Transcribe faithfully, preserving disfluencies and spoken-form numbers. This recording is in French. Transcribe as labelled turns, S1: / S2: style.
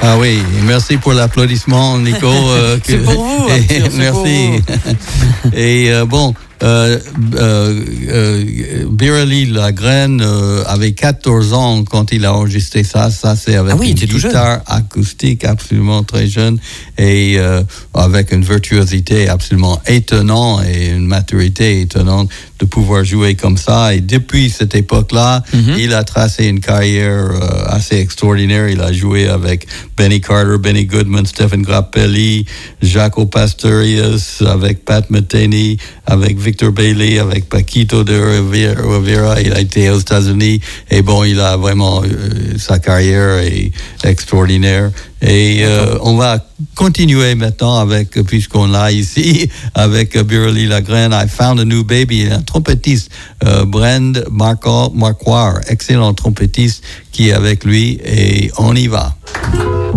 S1: Ah oui, merci pour l'applaudissement, Nico. Euh,
S2: c'est
S1: que,
S2: pour vous,
S1: et,
S2: Arthur, c'est
S1: merci.
S2: pour vous.
S1: Et euh, bon, euh, euh, euh, Beerley Lagraine euh, avait quatorze ans quand il a enregistré ça. Ça, c'est avec
S2: ah oui,
S1: une
S2: jeune.
S1: guitare acoustique absolument très jeune et euh, avec une virtuosité absolument étonnante et une maturité étonnante de pouvoir jouer comme ça. Et depuis cette époque-là, mm-hmm. il a tracé une carrière euh, assez extraordinaire. Il a joué avec Benny Carter, Benny Goodman, Stephen Grappelli, Jaco Pastorius, avec Pat Metheny, avec Victor Bailey, avec Paquito de Rivera. Il a été aux États-Unis et bon, il a vraiment euh, sa carrière est extraordinaire. Et euh, on va continuer maintenant avec, puisqu'on l'a ici, avec uh, Beerley Lagraine, I Found a New Baby, un trompettiste, uh, Brand Marquardt, excellent trompettiste qui est avec lui, et on y va.